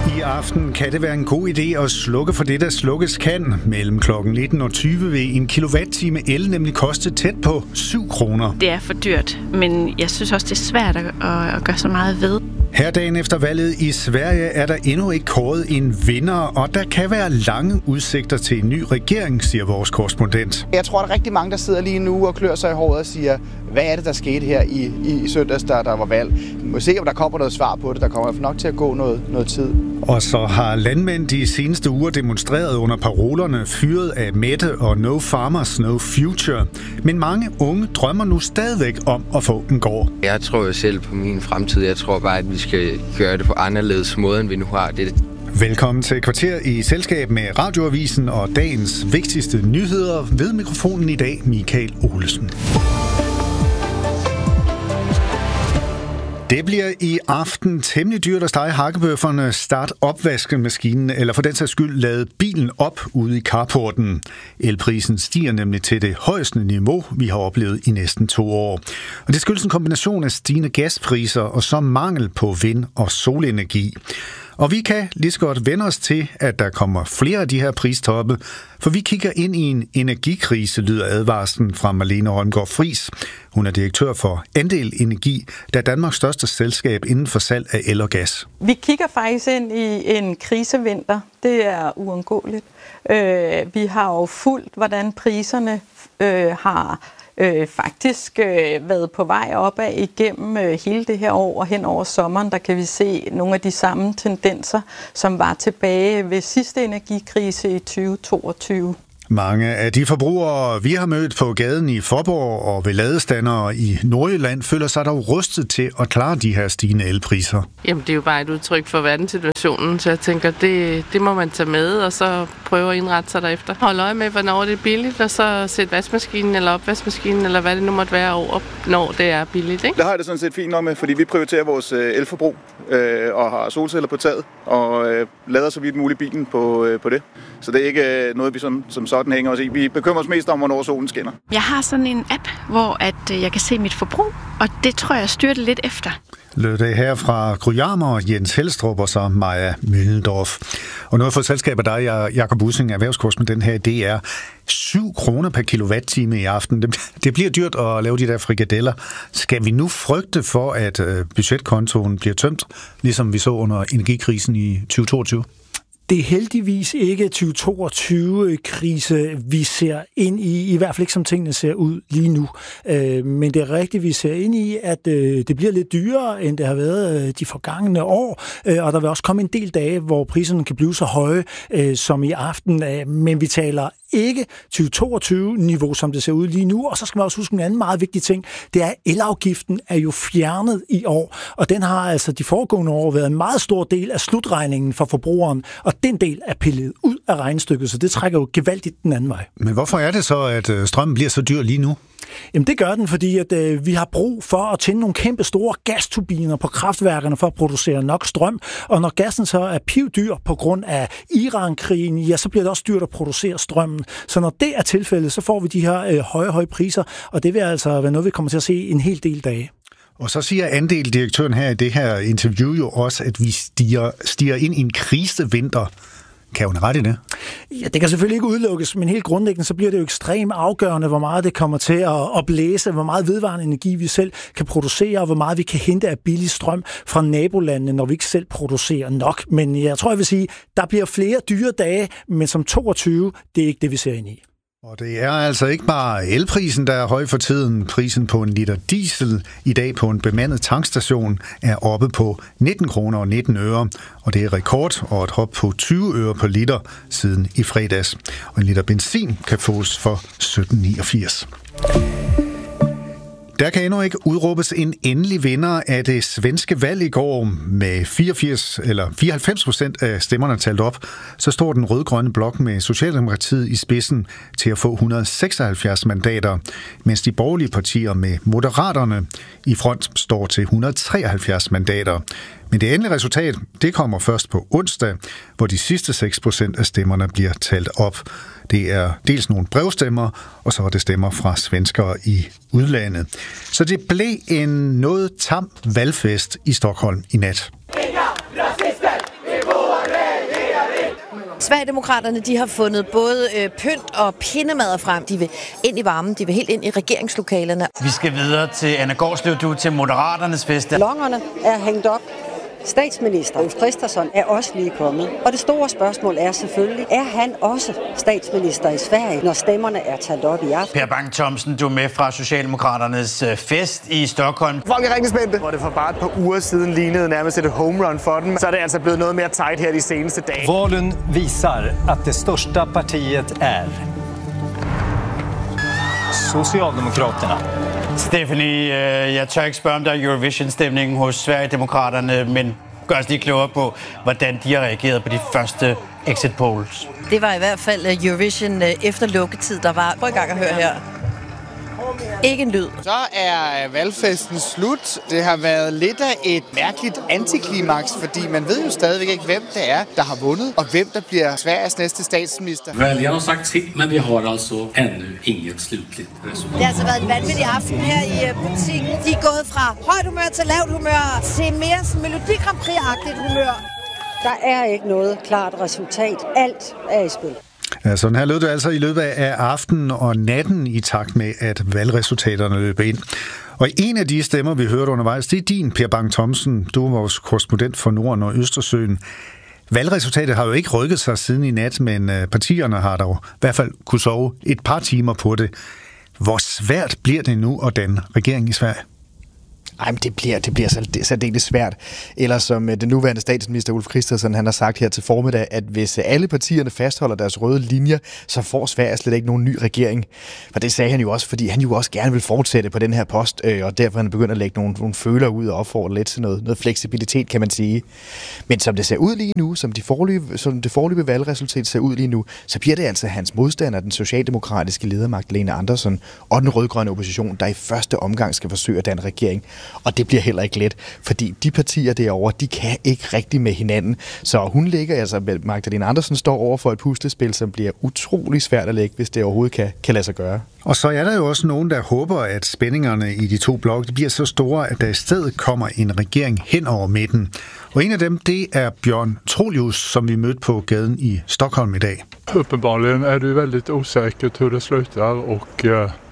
I aften kan det være en god idé at slukke for det, der slukkes kan. Mellem klokken 19 og 20 vil en kilowatt-time el nemlig koste tæt på 7 kroner. Det er for dyrt, men jeg synes også, det er svært at gøre så meget ved. Her dagen efter valget i Sverige er der endnu ikke kåret en vinder, og der kan være lange udsigter til en ny regering, siger vores korrespondent. Jeg tror, der er rigtig mange, der sidder lige nu og klør sig i håret og siger, hvad er det, der skete her i søndags, der var valg. Vi må se, om der kommer noget svar på det. Der kommer nok til at gå noget tid. Og så har landmænd de seneste uger demonstreret under parolerne fyret af Mette og No Farmers, No Future. Men mange unge drømmer nu stadigvæk om at få en gård. Jeg tror jo selv på min fremtid. Jeg tror bare, at vi skal gøre det på anderledes måde, end vi nu har det. Velkommen til Kvarter i selskab med Radioavisen og dagens vigtigste nyheder. Ved mikrofonen i dag, Michael Olesen. Det bliver i aften temmelig dyrt at stege hakkebøfferne, start opvaskemaskinen eller for den sags skyld lade bilen op ude i carporten. Elprisen stiger nemlig til det højeste niveau, vi har oplevet i næsten 2 år. Og det skyldes en kombination af stigende gaspriser og så mangel på vind- og solenergi. Og vi kan lige så godt vende os til, at der kommer flere af de her pristoppe, for vi kigger ind i en energikrise, lyder advarslen fra Marlene Holmgaard Friis. Hun er direktør for Andel Energi, der er Danmarks største selskab inden for salg af el og gas. Vi kigger faktisk ind i en krisevinter. Det er uundgåeligt. Vi har jo fulgt, hvordan priserne har faktisk været på vej opad igennem hele det her år, og hen over sommeren, der kan vi se nogle af de samme tendenser, som var tilbage ved sidste energikrise i 2022. Mange af de forbrugere, vi har mødt på gaden i Faaborg og ved ladestandere i Nordjylland, føler sig dog rustet til at klare de her stigende elpriser. Jamen, det er jo bare et udtryk for verdenssituationen, så jeg tænker, det må man tage med, og så prøve at indrette sig derefter. Hold øje med, hvornår det er billigt, og så sæt vaskemaskinen eller opvaskemaskinen, eller hvad det nu måtte være over, når det er billigt, ikke? Det har jeg det sådan set fint nok med, fordi vi prioriterer vores elforbrug og har solceller på taget, og lader så vidt muligt bilen på det. Så det er ikke noget, vi som sådan hænger os i. Vi bekymrer os mest om, hvornår solen skinner. Jeg har sådan en app, hvor jeg kan se mit forbrug, og det tror jeg styrer det lidt efter. Lød det her fra Gryarmer, Jens Helstrup og så Maja Møllendorf. Og noget for selskaber, der er Jakob Bussing, erhvervskorrespondent her, det er 7 kroner per kilowatt-time i aften. Det bliver dyrt at lave de der frikadeller. Skal vi nu frygte for, at budgetkontoen bliver tømt, ligesom vi så under energikrisen i 2022? Det er heldigvis ikke 2022-krise, vi ser ind i hvert fald ikke som tingene ser ud lige nu. Men det er rigtigt, vi ser ind i, at det bliver lidt dyrere, end det har været de forgangne år. Og der vil også komme en del dage, hvor priserne kan blive så høje som i aften. Men vi taler ikke 2022-niveau, som det ser ud lige nu. Og så skal man også huske en anden meget vigtig ting. Det er, at elafgiften er jo fjernet i år. Og den har altså de foregående år været en meget stor del af slutregningen for forbrugeren. Og den del er pillet ud af regnestykket, så det trækker jo gevaldigt den anden vej. Men hvorfor er det så, at strømmen bliver så dyr lige nu? Jamen det gør den, fordi at vi har brug for at tænde nogle kæmpe store gasturbiner på kraftværkerne for at producere nok strøm. Og når gassen så er pivdyr på grund af Iran-krigen, ja, så bliver det også dyrt at producere strømmen. Så når det er tilfældet, så får vi de her høje priser, og det vil altså være noget, vi kommer til at se en hel del dage. Og så siger Andel-direktøren her i det her interview jo også, at vi stiger ind i en krisevinter. Kan hun ret i det? Ja, det kan selvfølgelig ikke udelukkes, men helt grundlæggende, så bliver det jo ekstremt afgørende, hvor meget det kommer til at blæse, hvor meget vedvarende energi vi selv kan producere, og hvor meget vi kan hente af billig strøm fra nabolandene, når vi ikke selv producerer nok. Men jeg tror, jeg vil sige, der bliver flere dyre dage, men som 22, det er ikke det, vi ser ind i. Og det er altså ikke bare elprisen, der er høj for tiden. Prisen på en liter diesel i dag på en bemandet tankstation er oppe på 19 kroner og 19 øre. Og det er rekord og et hop på 20 øre per liter siden i fredags. Og en liter benzin kan fås for 17,89. Der kan endnu ikke udråbes en endelig vinder af det svenske valg i går. Med 94% af stemmerne talt op, så står den rød-grønne blok med Socialdemokratiet i spidsen til at få 176 mandater, mens de borgerlige partier med Moderaterne i front står til 173 mandater. Men det endelige resultat, det kommer først på onsdag, hvor de sidste 6% af stemmerne bliver talt op. Det er dels nogle brevstemmer, og så er det stemmer fra svenskere i udlandet. Så det blev en noget tam valgfest i Stockholm i nat. Inga racister i vår Sverigedemokraterne, de har fundet både pynt og pindemad frem. De vil ind i varmen, de vil helt ind i regeringslokalerne. Vi skal videre til Anna Gårdslev, du til Moderaternes fest. Ballongerne er hængt op. Statsminister Ulf Kristersson er også lige kommet. Og det store spørgsmål er selvfølgelig, er han også statsminister i Sverige, når stemmerne er talt op i aften? Per Bang Thomsen, du er med fra Socialdemokraternes fest i Stockholm. Folk er rigtig spændte. Hvor det for bare et par uger siden lignede nærmest et home run for dem, så er det altså blevet noget mere tight her de seneste dage. Valen visar at det største partiet er Socialdemokraterna. Stephanie, jeg tør ikke spørge om der er Eurovision-stemningen hos Sverigedemokraterne, men gør os lige klogere på, hvordan de har reageret på de første exit polls. Det var i hvert fald Eurovision efter lukketid, der var. Prøv i gang at høre her. Ikke en lyd. Så er valgfesten slut. Det har været lidt af et mærkeligt antiklimaks, fordi man ved jo stadigvæk ikke, hvem det er, der har vundet, og hvem der bliver Sveriges næste statsminister. Vælgerne har sagt sitt, men vi har altså endnu inget slutligt resultat. Det har altså været en vanvittig aften her i butikken. De er gået fra højt humør til lavt humør til mere sådan Melodi Grand Prix-agtigt humør. Der er ikke noget klart resultat. Alt er i spil. Ja, sådan her lød det altså i løbet af aftenen og natten i takt med, at valgresultaterne løb ind. Og en af de stemmer, vi hørte undervejs, det er din, Per Bang Thomsen. Du er vores korrespondent for Norden og Østersøen. Valgresultatet har jo ikke rykket sig siden i nat, men partierne har dog i hvert fald kunne sove et par timer på det. Hvor svært bliver det nu at danne regering i Sverige? Ej, men det bliver særdeles svært. Eller som den nuværende statsminister Ulf Kristersson, han har sagt her til formiddag, at hvis alle partierne fastholder deres røde linjer, så får Sverige slet ikke nogen ny regering. For det sagde han jo også, fordi han jo også gerne vil fortsætte på den her post, og derfor han begyndt at lægge nogle føler ud og opfordre lidt til noget fleksibilitet, kan man sige. Men som det ser ud lige nu, som det foreløbige valgresultat ser ud lige nu, så bliver det altså hans modstander, den socialdemokratiske leder Magdalena Andersson og den rødgrønne opposition, der i første omgang skal forsøge at danne regering. Og det bliver heller ikke let, fordi de partier derovre, de kan ikke rigtig med hinanden. Så hun ligger, altså Magdalena Andersen står over for et puslespil, som bliver utrolig svært at lægge, hvis det overhovedet kan lade sig gøre. Og så er der jo også nogen, der håber, at spændingerne i de to blokke bliver så store, at der i stedet kommer en regering hen over midten. Og en af dem, det er Bjørn Trolius, som vi mødte på gaden i Stockholm i dag. Uppenbarligen är det väldigt osäkert hur det slutar och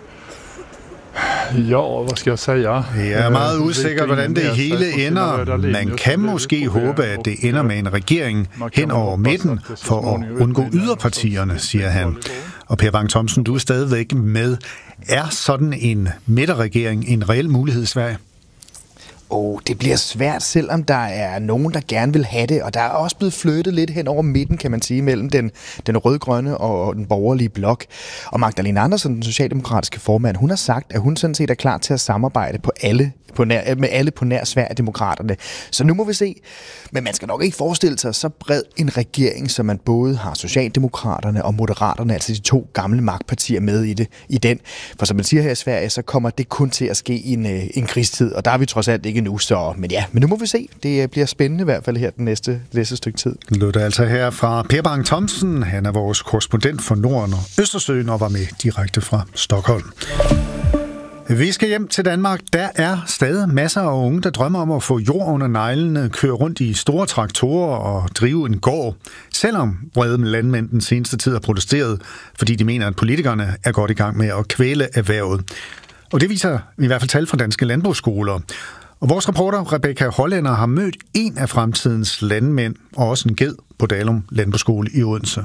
ja, hvad skal jeg sige? Det er meget usikkert, hvordan det hele ender. Man kan måske håbe, at det ender med en regering hen over midten for at undgå yderpartierne, siger han. Og Per Bang Thomsen, du er stadigvæk med. Er sådan en midterregering en reel mulighed i Sverige? Det bliver svært, selvom der er nogen, der gerne vil have det, og der er også blevet flyttet lidt hen over midten, kan man sige, mellem den rødgrønne og den borgerlige blok. Og Magdalena Andersen, den socialdemokratiske formand, hun har sagt, at hun sådan set er klar til at samarbejde med alle på nær Sverigedemokraterne. Så nu må vi se. Men man skal nok ikke forestille sig så bred en regering, som man både har Socialdemokraterne og Moderaterne, altså de to gamle magtpartier med i den. For som man siger her i Sverige, så kommer det kun til at ske i en krigstid, og der er vi trods alt ikke nu. Men nu må vi se. Det bliver spændende i hvert fald her den næste stykke tid. Lød det altså her fra Per Bang Thomsen. Han er vores korrespondent for Norden og Østersøen og var med direkte fra Stockholm. Vi skal hjem til Danmark. Der er stadig masser af unge, der drømmer om at få jord under neglene, køre rundt i store traktorer og drive en gård. Selvom vrede landmænd den seneste tid har protesteret, fordi de mener, at politikerne er godt i gang med at kvæle erhvervet. Og det viser i hvert fald tal fra danske landbrugsskoler. Og vores reporter Rebecca Hollænder har mødt en af fremtidens landmænd og også en ged på Dalum Landbrugsskole i Odense.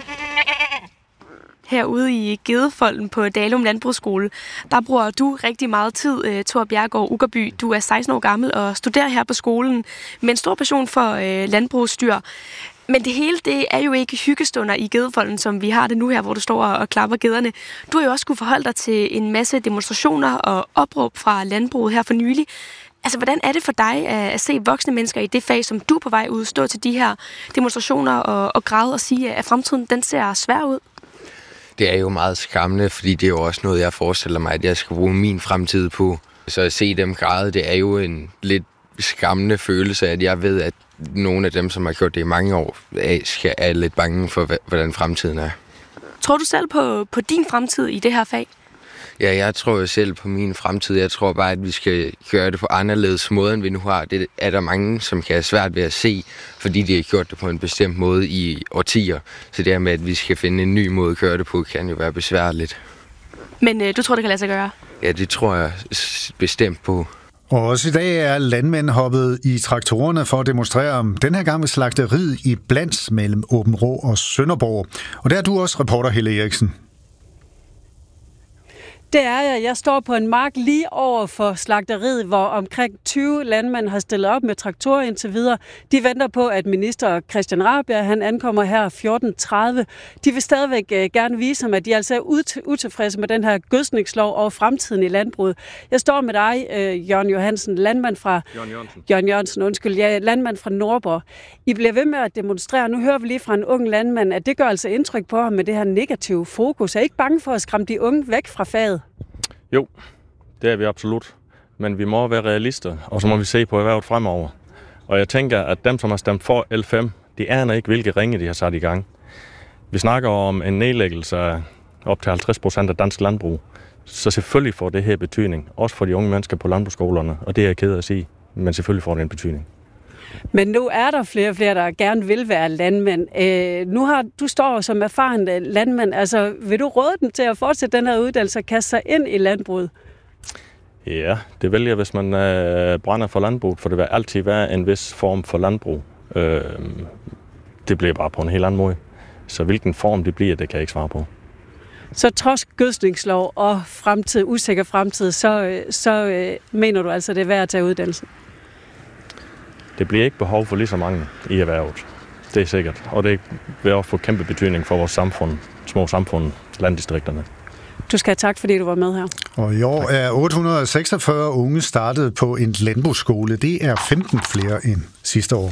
Herude i Gedefolden på Dalum Landbrugsskole, der bruger du rigtig meget tid, Thor Bjergård Uggerby. Du er 16 år gammel og studerer her på skolen med en stor passion for landbrugsdyr. Men det hele, det er jo ikke hyggestunder i Gedefolden, som vi har det nu her, hvor du står og klapper gederne. Du har jo også skulle forholde dig til en masse demonstrationer og opråb fra landbruget her for nylig. Altså, hvordan er det for dig at se voksne mennesker i det fag, som du er på vej ud, stå til de her demonstrationer og græde og sige, at fremtiden den ser svær ud? Det er jo meget skræmmende, fordi det er jo også noget, jeg forestiller mig, at jeg skal bruge min fremtid på. Så at se dem græde, det er jo en lidt skræmmende følelse, at jeg ved, at nogle af dem, som har gjort det i mange år, er lidt bange for, hvordan fremtiden er. Tror du selv på din fremtid i det her fag? Ja, jeg tror jo selv på min fremtid. Jeg tror bare, at vi skal gøre det på anderledes måde, end vi nu har. Det er der mange, som kan have svært ved at se, fordi de har gjort det på en bestemt måde i årtier. Så det med, at vi skal finde en ny måde at gøre det på, kan jo være besværligt. Men du tror, det kan lade sig gøre? Ja, det tror jeg bestemt på. Og også i dag er landmænd hoppet i traktorerne for at demonstrere den her gang ved slagteriet i Blands mellem Aabenraa og Sønderborg. Og der er du også reporter, Helle Eriksen. Det er jeg. Jeg står på en mark lige over for slagteriet, hvor omkring 20 landmænd har stillet op med traktorer indtil videre. De venter på, at minister Christian Rabjerg, han ankommer her 14.30. De vil stadigvæk gerne vise ham, at de altså er utilfredse med den her gødskningslov og fremtiden i landbruget. Jeg står med dig, Jørgen Johansen, landmand fra... Jørgen Jørgensen, undskyld. Ja, landmand fra Nordborg. I bliver ved med at demonstrere. Nu hører vi lige fra en ung landmand, at det gør altså indtryk på ham med det her negative fokus. Er I ikke bange for at skræmme de unge væk fra faget? Jo, det er vi absolut. Men vi må være realister, og så må vi se på erhvervet fremover. Og jeg tænker, at dem, som har stemt for L5, de aner ikke, hvilke ringe de har sat i gang. Vi snakker om en nedlæggelse af op til 50% af dansk landbrug. Så selvfølgelig får det her betydning, også for de unge mennesker på landbrugsskolerne. Og det er jeg ked af at sige, men selvfølgelig får det en betydning. Men nu er der flere og flere, der gerne vil være landmænd. Du står som erfaren landmand. Altså, vil du råde dem til at fortsætte den her uddannelse og kaste sig ind i landbruget? Ja, det vil jeg, hvis man brænder for landbruget, for det vil altid være en vis form for landbrug. Det bliver bare på en helt anden måde. Så hvilken form det bliver, det kan jeg ikke svare på. Så trods gødskningslov og usikker fremtid, så mener du altså, det er værd at tage uddannelsen? Det bliver ikke behov for lige så mange i erhvervet. Det er sikkert. Og det vil også få kæmpe betydning for vores samfund, små samfund, landdistrikterne. Du skal have tak, fordi du var med her. Og i år er 846 unge startet på en landbrugsskole. Det er 15 flere end sidste år.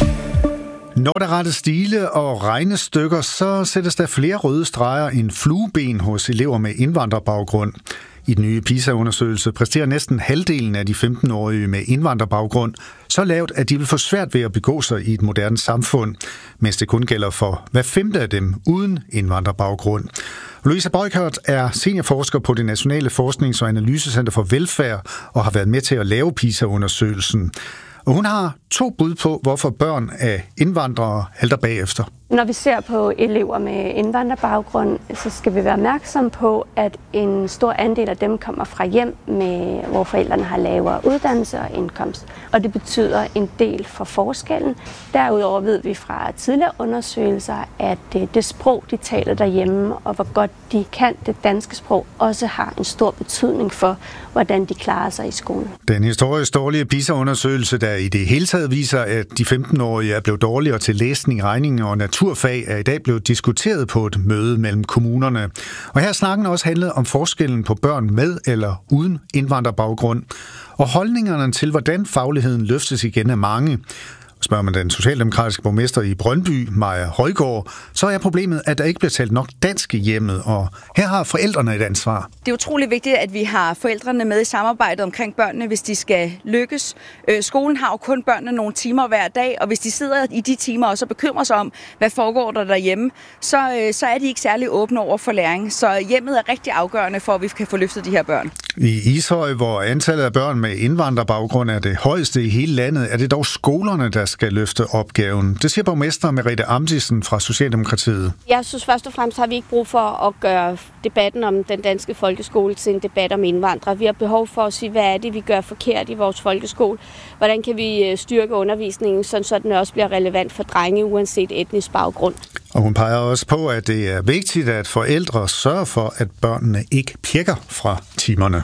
Når der rettes stile og regnestykker, så sættes der flere røde streger end flueben hos elever med indvandrerbaggrund. I den nye PISA-undersøgelse præsterer næsten halvdelen af de 15-årige med indvandrerbaggrund så lavt, at de vil få svært ved at begå sig i et moderne samfund, mens det kun gælder for hver femte af dem uden indvandrerbaggrund. Louisa Boykert er seniorforsker på det Nationale Forsknings- og Analysecenter for Velfærd og har været med til at lave PISA-undersøgelsen. Og hun har 2 bud på, hvorfor børn af indvandrere halter bagefter. Når vi ser på elever med indvandrerbaggrund, så skal vi være opmærksomme på, at en stor andel af dem kommer fra hjem, hvor forældrene har lavere uddannelse og indkomst. Og det betyder en del for forskellen. Derudover ved vi fra tidligere undersøgelser, at det sprog, de taler derhjemme, og hvor godt de kan det danske sprog, også har en stor betydning for, hvordan de klarer sig i skolen. Den historisk dårlige PISA-undersøgelse, der i det hele taget viser, at de 15-årige er blevet dårligere til læsning, regning og naturfag, er i dag blevet diskuteret på et møde mellem kommunerne. Og her snakken også handlet om forskellen på børn med eller uden indvandrerbaggrund. Og holdningerne til, hvordan fagligheden løftes igen af mange. Spørger man den socialdemokratiske borgmester i Brøndby, Maja Højgaard, så er problemet, at der ikke bliver talt nok dansk i hjemmet, og her har forældrene et ansvar. Det er utrolig vigtigt, at vi har forældrene med i samarbejdet omkring børnene, hvis de skal lykkes. Skolen har jo kun børnene nogle timer hver dag, og hvis de sidder i de timer og så bekymrer sig om, hvad foregår der derhjemme, så er de ikke særlig åbne over for læring. Så hjemmet er rigtig afgørende for, at vi kan få løftet de her børn. I Ishøj, hvor antallet af børn med indvandrerbaggrund er det højeste i hele landet, er det dog skolerne, der skal løfte opgaven. Det siger borgmester Merete Amdisen fra Socialdemokratiet. Jeg synes først og fremmest har vi ikke brug for at gøre debatten om den danske folkeskole til en debat om indvandrere. Vi har behov for at sige, hvad er det, vi gør forkert i vores folkeskole? Hvordan kan vi styrke undervisningen, så den også bliver relevant for drenge, uanset etnisk baggrund? Og hun peger også på, at det er vigtigt, at forældre sørger for, at børnene ikke pjekker fra timerne.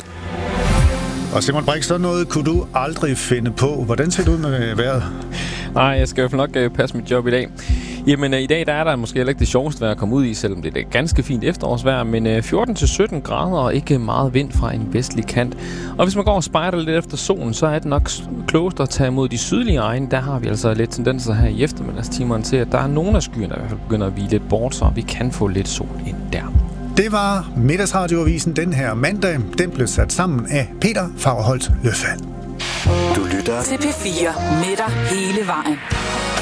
Og Simon Brix, sådan noget kunne du aldrig finde på. Hvordan ser det ud med vejret? Nej, jeg skal i hvert fald nok passe mit job i dag. Jamen, i dag der er der måske heller ikke det sjoveste vejr at komme ud i, selvom det er et ganske fint efterårsvejr, men 14-17 grader og ikke meget vind fra en vestlig kant. Og hvis man går og spejder lidt efter solen, så er det nok klogest at tage imod de sydlige egne. Der har vi altså lidt tendenser her i eftermiddagstimerne til, at der er nogle af skyerne, der i hvert fald begynder at vige lidt bort, så vi kan få lidt sol ind der. Det var Middagsradioavisen den her mandag. Den blev sat sammen af Peter Fagerholt Løfald. Du lytter til P4 med dig hele vejen.